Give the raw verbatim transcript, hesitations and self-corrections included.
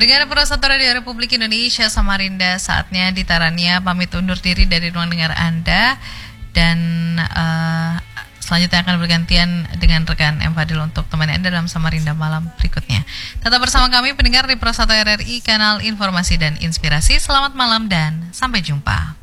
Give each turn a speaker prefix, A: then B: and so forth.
A: Pendengar Pro satu Radio Republik Indonesia Samarinda, saatnya Ditarania pamit undur diri dari ruang dengar Anda. Dan uh, selanjutnya akan bergantian dengan rekan M Fadil untuk temani Anda dalam Samarinda malam berikutnya. Tetap bersama kami pendengar di Pro satu R R I, kanal informasi dan inspirasi. Selamat malam dan sampai jumpa.